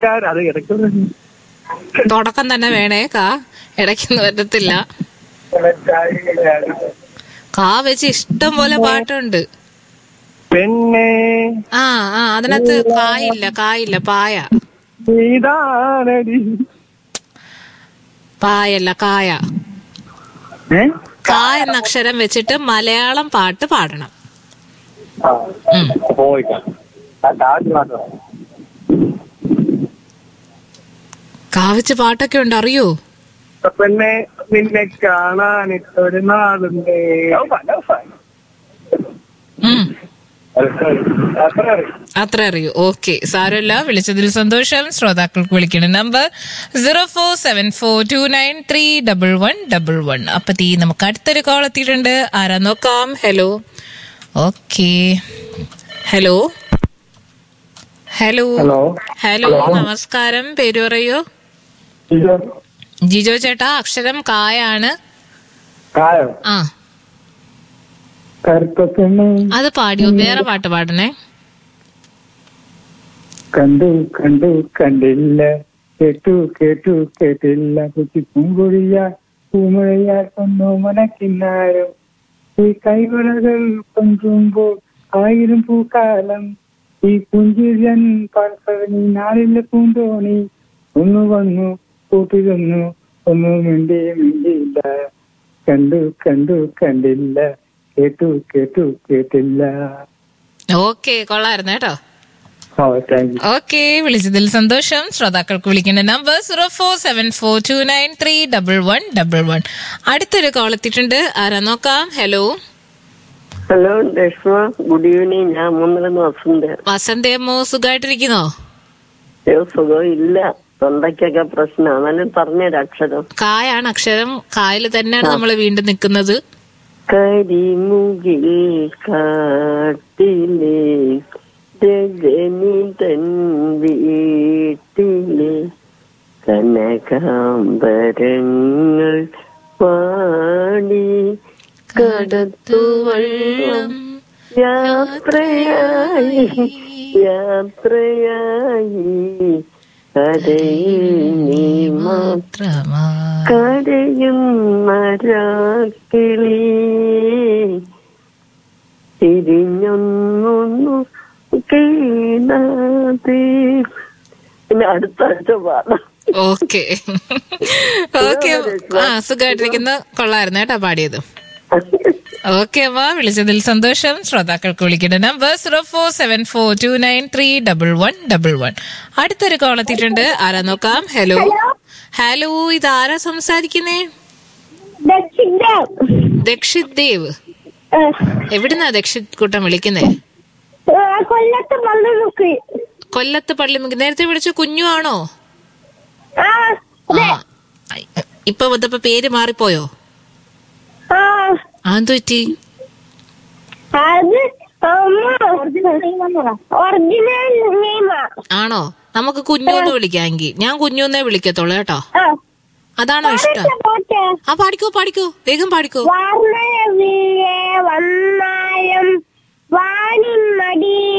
അത് ഇടയ്ക്ക് തുടക്കം തന്നെ വേണേ കാ, ഇടയ്ക്കൊന്നും പറ്റത്തില്ല. കാ വെച്ച് ഇഷ്ടം പോലെ പാട്ടുണ്ട്. പെണ്ണേ ആ അതിനകത്ത് കായില്ല പായ. പായല്ല കായ. കാ എന്ന അക്ഷരം വെച്ചിട്ട് മലയാളം പാട്ട് പാടണം. കാ വെച്ച് പാട്ടൊക്കെ ഉണ്ട്, അറിയോ? പെണ്ണെ നിന്നെ കാണാനിട്ടൊരു നാളുണ്ട്. അത്ര അറിയൂ. ഓക്കെ, സാരമില്ല. വിളിച്ചതിൽ സന്തോഷം. ശ്രോതാക്കൾക്ക് വിളിക്കുന്ന നമ്പർ 0474293111. അപ്പത്തി നമുക്ക് അടുത്തൊരു കോൾ എത്തിയിട്ടുണ്ട്. ആരാ നോക്കാം. ഹലോ. Okay, hello. നമസ്കാരം, പേര് പറയൂ. ജിജോ ചേട്ടാ, അക്ഷരം കായാണ്. ആ, അത് പാടിയോ? വേറെ പാട്ട് പാടണേ. കണ്ടു കണ്ടു കണ്ടില്ല, കേട്ടു കേട്ടു കേട്ടില്ല, കുത്തി പൂങ്കൊഴിയ പൂമഴയാൽ ഒന്നു മനക്കിന്നാരം, ഈ കൈവളകൾ കൊഞ്ചുമ്പോൾ ആയിരം പൂക്കാലം, ഈ പുഞ്ചിരൻ പാർപ്പവനി നാളിലെ പൂന്തോണി, ഒന്നു വന്നു കൂട്ടിരുന്നു ഒന്നു മിണ്ടിയില്ല, കണ്ടു കണ്ടു കണ്ടില്ല, കേട്ടു കേട്ടു കേട്ടില്ല. ഓക്കെ, കൊള്ളായിരുന്നു കേട്ടോ. ഓക്കെ, വിളിച്ചതിൽ സന്തോഷം. ശ്രോതാക്കൾക്ക് വിളിക്കേണ്ട നമ്പർ 0474293111. അടുത്തൊരു കോൾ എത്തിയിട്ടുണ്ട്. ആരാ നോക്കാം. Hello. Hello Reshma, good evening. ഞാൻ മൂന്നിലെന്ന് വസന്തയമ്മോ, സുഖമായിട്ടിരിക്കുന്നോ? സുഖം ഇല്ല, തൊണ്ടയ്ക്കൊക്കെ പ്രശ്നം. എന്നാലും പറഞ്ഞൊരു അക്ഷരം കായാണ്. അക്ഷരം കായല് തന്നെയാണ് നമ്മൾ വീണ്ടും നിൽക്കുന്നത്. കരിമുകിൽ കാട്ടിലെ രജനി തൻ വീട്ടിലെ കനകാംബരങ്ങൾ പാടി കടത്തുവള്ളം യാത്രയായി കരയിൽ നീ മാത്രമാ കരയും മരാക്കിളി തിരിഞ്ഞൊന്നു കേടാതെ. പിന്നെ അടുത്ത ആഴ്ച പാടാം. ഓക്കെ ഓക്കെ, സുഖമായിട്ടിരിക്കുന്ന കൊള്ളായിരുന്നു കേട്ടാ പാടിയത്. ഓക്കെ അമ്മ, വിളിച്ചതിൽ സന്തോഷം. ശ്രോതാക്കൾക്ക് വിളിക്കേണ്ട നമ്പർ 0474293111. അടുത്തൊരു കോൾ എത്തിയിട്ടുണ്ട്. ആരാ നോക്കാം. ഹലോ. ഇതാരാ സംസാരിക്കുന്നേ? ദക്ഷിത് ദേവ്. എവിടുന്നാ ദക്ഷിത് കൂട്ടം വിളിക്കുന്നേ? കൊല്ലത്ത് പള്ളിമുക്ക്. നേരത്തെ വിളിച്ച കുഞ്ഞു ആണോ? ഇപ്പൊ വന്നപ്പോ പേര് മാറിപ്പോയോ? എന്തു പറ്റി? ആണോ? നമുക്ക് കുഞ്ഞുന്ന് വിളിക്കാമെങ്കിൽ. ഞാൻ കുഞ്ഞുന്നേ വിളിക്കത്തുള്ളൂ കേട്ടോ. അതാണോ ഇഷ്ടം? പാടിക്കോ വേഗം പാടിക്കോ. വന്നായം വാനിൻ മടി